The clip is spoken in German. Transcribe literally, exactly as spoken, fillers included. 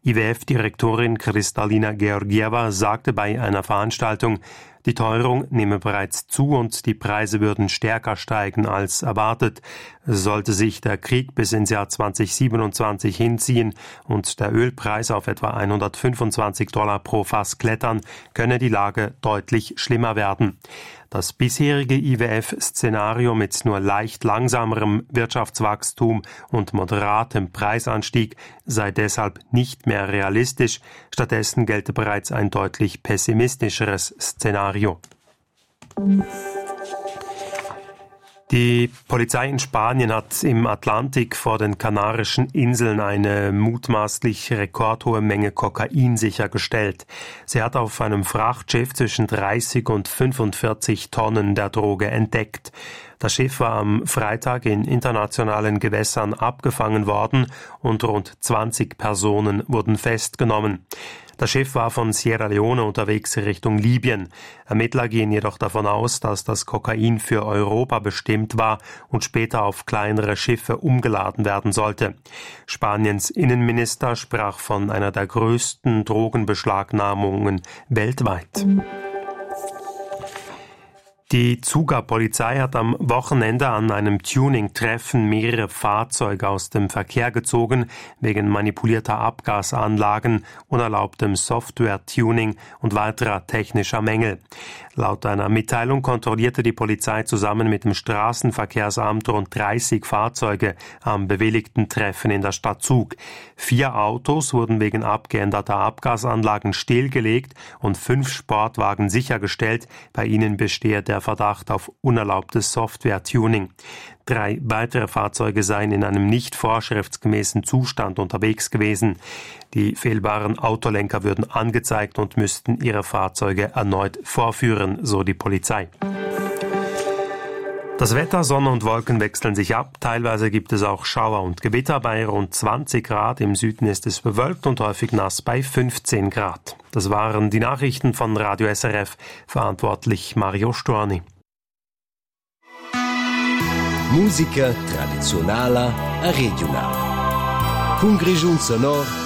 I W F-Direktorin Kristalina Georgieva sagte bei einer Veranstaltung, die Teuerung nehme bereits zu und die Preise würden stärker steigen als erwartet. Sollte sich der Krieg bis ins Jahr zweitausendsiebenundzwanzig hinziehen und der Ölpreis auf etwa hundertfünfundzwanzig Dollar pro Fass klettern, könne die Lage deutlich schlimmer werden. Das bisherige I W F-Szenario mit nur leicht langsamerem Wirtschaftswachstum und moderatem Preisanstieg sei deshalb nicht mehr realistisch. Stattdessen gelte bereits ein deutlich pessimistischeres Szenario. Die Polizei in Spanien hat im Atlantik vor den Kanarischen Inseln eine mutmaßlich rekordhohe Menge Kokain sichergestellt. Sie hat auf einem Frachtschiff zwischen dreißig und fünfundvierzig Tonnen der Droge entdeckt. Das Schiff war am Freitag in internationalen Gewässern abgefangen worden und rund zwanzig Personen wurden festgenommen. Das Schiff war von Sierra Leone unterwegs Richtung Libyen. Ermittler gehen jedoch davon aus, dass das Kokain für Europa bestimmt war und später auf kleinere Schiffe umgeladen werden sollte. Spaniens Innenminister sprach von einer der größten Drogenbeschlagnahmungen weltweit. Die Zuger-Polizei hat am Wochenende an einem Tuning-Treffen mehrere Fahrzeuge aus dem Verkehr gezogen, wegen manipulierter Abgasanlagen, unerlaubtem Software-Tuning und weiterer technischer Mängel. Laut einer Mitteilung kontrollierte die Polizei zusammen mit dem Straßenverkehrsamt rund dreißig Fahrzeuge am bewilligten Treffen in der Stadt Zug. Vier Autos wurden wegen abgeänderter Abgasanlagen stillgelegt und fünf Sportwagen sichergestellt. Bei ihnen bestehe der Verdacht auf unerlaubtes Software-Tuning. Drei weitere Fahrzeuge seien in einem nicht vorschriftsgemäßen Zustand unterwegs gewesen. Die fehlbaren Autolenker würden angezeigt und müssten ihre Fahrzeuge erneut vorführen, so die Polizei. Das Wetter, Sonne und Wolken wechseln sich ab. Teilweise gibt es auch Schauer und Gewitter bei rund zwanzig Grad. Im Süden ist es bewölkt und häufig nass bei fünfzehn Grad. Das waren die Nachrichten von Radio S R F. Verantwortlich Mario Storni. Musica tradizionala a regionale. Con Grigiun Sonor